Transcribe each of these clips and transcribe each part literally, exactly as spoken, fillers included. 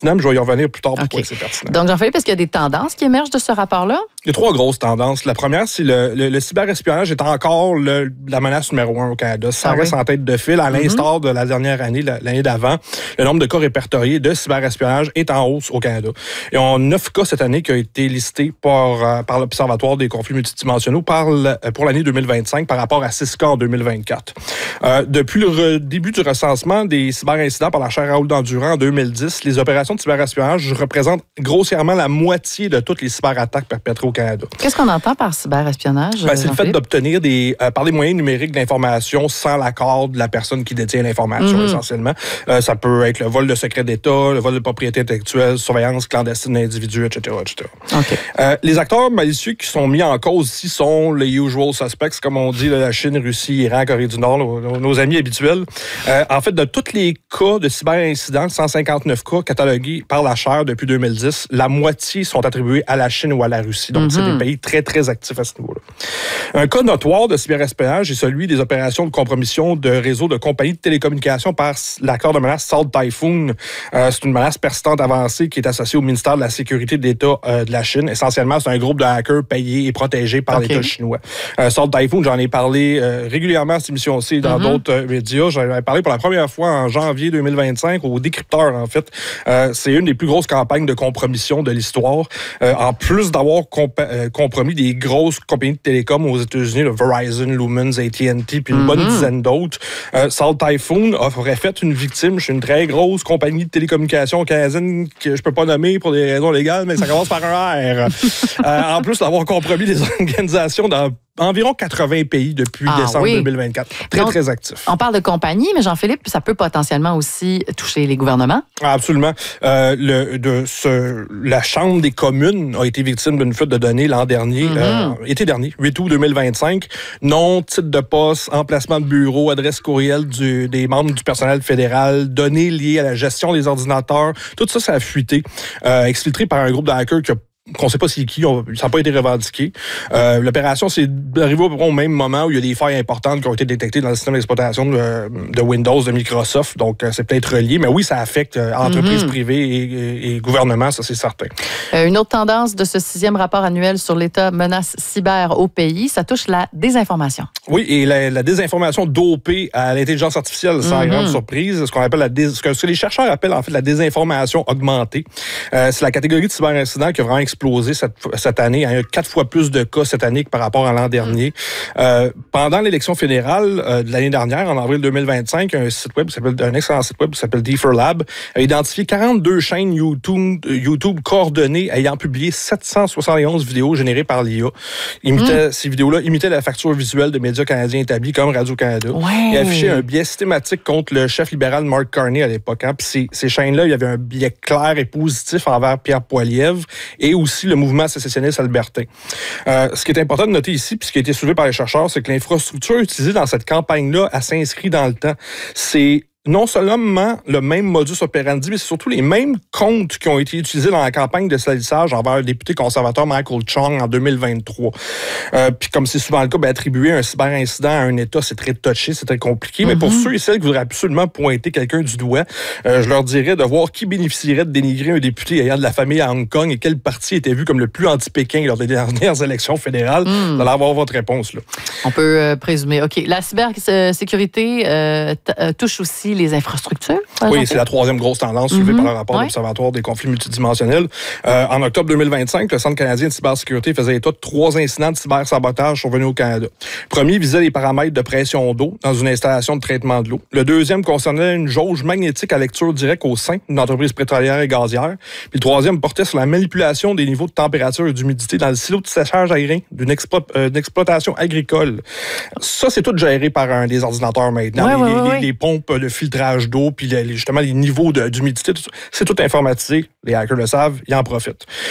pertinent, mais je vais y revenir plus tard pourquoi okay. c'est pertinent. Donc, Jean-Philippe, est-ce qu'il y a des tendances qui émergent de ce rapport-là? Il y a trois grosses tendances. La première, c'est le, le, le cyberespionnage est encore le, la menace numéro un au Canada. Ça ah reste oui. en tête de file, à l'instar mm-hmm. de la dernière année, l'année d'avant. Le nombre de cas répertoriés de cyberespionnage est en hausse au Canada. Et on a neuf cas cette année qui ont été listés par, euh, par l'Observatoire des conflits multidimensionnels par le, pour l'année deux mille vingt-cinq par rapport à six cas en deux mille vingt-quatre. Euh, depuis le re, début du recensement des cyberincidents par la chaire Raoul Dandurand en deux mille dix, les opérations de cyberespionnage représentent grossièrement la moitié de toutes les cyberattaques perpétrées au Canada. Qu'est-ce qu'on entend par cyberespionnage? Ben, c'est le fait d'obtenir des, euh, par des moyens numériques d'information sans l'accord de la personne qui détient l'information, mm-hmm. essentiellement. Euh, ça peut être le vol de secret d'État, le vol de propriété intellectuelle, surveillance clandestine d'individus, et cetera, et cetera. Okay. Euh, les acteurs malicieux qui sont mis en cause ici sont les usual suspects, comme on dit, là, la Chine, Russie, Iran, Corée du Nord, nos, nos amis habituels. Euh, en fait, de tous les cas de cyberincidents, cent cinquante-neuf cas catalogués par la chaire depuis deux mille dix, la moitié sont attribués à la Chine ou à la Russie. Donc, mm-hmm. c'est des pays très, très actifs à ce niveau-là. Un cas notoire de cyberespionnage est celui des opérations de compromission de réseaux de compagnies de télécommunications par l'accord de menace Salt Typhoon. Euh, c'est une menace persistante avancée qui est associée au ministère de la Sécurité d'État euh, de la Chine. Essentiellement, c'est un groupe de hackers payés et protégés par okay. l'État chinois. Euh, Salt Typhoon, j'en ai parlé euh, régulièrement à cette émission-ci dans mm-hmm. d'autres euh, médias. J'en ai parlé pour la première fois en janvier deux mille vingt-cinq au Décrypteur, en fait. Euh, c'est une des plus grosses campagnes de compromission de l'histoire. Euh, en plus d'avoir compa- euh, compromis des grosses compagnies de télécom aux États-Unis, le Verizon, Lumens, A T and T, puis une mm-hmm. bonne dizaine d'autres, euh, Salt Typhoon aurait fait une victime chez une très grosse compagnie de télécommunications canadienne que je peux pas nommer pour des raisons légales, mais ça commence par un R. euh, en plus d'avoir compromis des organisations dans environ quatre-vingts pays depuis ah, décembre oui. deux mille vingt-quatre. Très, Donc, très actif. On parle de compagnie, mais Jean-Philippe, ça peut potentiellement aussi toucher les gouvernements? Absolument. Euh, le, de ce, la Chambre des communes a été victime d'une fuite de données l'an dernier, mm-hmm. euh, été dernier, huit août deux mille vingt-cinq. Nom, titre de poste, emplacement de bureau, adresse courriel du, des membres du personnel fédéral, données liées à la gestion des ordinateurs. Tout ça, ça a fuité, euh, exfiltré par un groupe de hackers qui a qu'on ne sait pas c'est qui, on, ça n'a pas été revendiqué. Euh, l'opération, c'est arrivé au même moment où il y a des failles importantes qui ont été détectées dans le système d'exploitation de, de Windows de Microsoft. Donc, c'est peut-être relié. Mais oui, ça affecte euh, entreprises mm-hmm. privées et, et, et gouvernements, ça c'est certain. Euh, une autre tendance de ce sixième rapport annuel sur l'état menace cyber au pays, ça touche la désinformation. Oui, et la, la désinformation dopée à l'intelligence artificielle, sans mm-hmm. grande surprise, ce qu'on appelle la dés, ce que les chercheurs appellent en fait la désinformation augmentée. Euh, c'est la catégorie de cyberincidents qui a vraiment explosé cette, cette année. Il y a quatre fois plus de cas cette année que par rapport à l'an dernier. Euh, pendant l'élection fédérale euh, de l'année dernière, en avril deux mille vingt-cinq, un site web, un excellent site web qui s'appelle D four Lab a identifié quarante-deux chaînes YouTube, YouTube coordonnées ayant publié sept cent soixante et onze vidéos générées par l'I A. Imitait, mm. Ces vidéos-là imitaient la facture visuelle de médias canadiens établis comme Radio-Canada ouais. et affichaient un biais systématique contre le chef libéral Mark Carney à l'époque. Hein. Puis ces, ces chaînes-là, il y avait un biais clair et positif envers Pierre Poilievre et aussi le mouvement sécessionniste albertain. Euh, ce qui est important de noter ici, puis ce qui a été soulevé par les chercheurs, c'est que l'infrastructure utilisée dans cette campagne-là, elle s'inscrit dans le temps. C'est non seulement le même modus operandi, mais c'est surtout les mêmes comptes qui ont été utilisés dans la campagne de salissage envers le député conservateur Michael Chong en deux mille vingt-trois. Euh, puis comme c'est souvent le cas, ben, attribuer un cyberincident à un État, c'est très touché, c'est très compliqué. Mm-hmm. Mais pour ceux et celles qui voudraient absolument pointer quelqu'un du doigt, euh, je leur dirais de voir qui bénéficierait de dénigrer un député ayant de la famille à Hong Kong et quel parti était vu comme le plus anti-Pékin lors des dernières élections fédérales. Mm. Vous allez avoir votre réponse, là. On peut euh, présumer. OK. La cybersécurité euh, t- euh, touche aussi les infrastructures. Oui, c'est la troisième grosse tendance soulevée mm-hmm. par le rapport ouais. de l'Observatoire des conflits multidimensionnels. Euh, en octobre deux mille vingt-cinq, le Centre canadien de cybersécurité faisait état de trois incidents de cybersabotage survenus au Canada. Le premier visait les paramètres de pression d'eau dans une installation de traitement de l'eau. Le deuxième concernait une jauge magnétique à lecture directe au sein d'une entreprise pétrolière et gazière. Puis le troisième portait sur la manipulation des niveaux de température et d'humidité dans le silo de séchage aérien d'une explo- euh, exploitation agricole. Ça, c'est tout géré par un des ordinateurs maintenant. Ouais, les, ouais, les, ouais. les pompes de filtrage d'eau, puis les, justement les niveaux de, d'humidité, tout ça, c'est tout informatisé. Les hackers le savent, ils en profitent.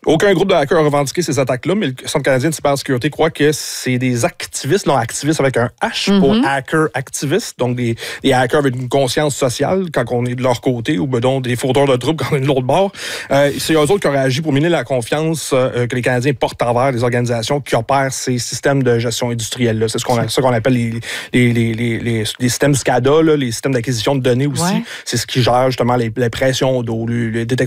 Aucun groupe de hackers a revendiqué ces attaques-là, mais le Centre canadien de cybersécurité croit que c'est des activistes, non activistes avec un H mm-hmm. pour hacker activistes, donc des, des hackers avec une conscience sociale quand on est de leur côté, ou ben donc des fauteurs de troubles quand on est de l'autre bord. Euh, c'est eux autres qui auraient agi pour miner la confiance euh, que les Canadiens portent envers les organisations qui opèrent ces systèmes de gestion industrielle. Là. C'est ce qu'on, ça qu'on appelle les, les, les, les, les, les systèmes SCADA, là, les systèmes d'acquisition de données aussi. Ouais. C'est ce qui gère justement les, les pressions d'eau, les, les détections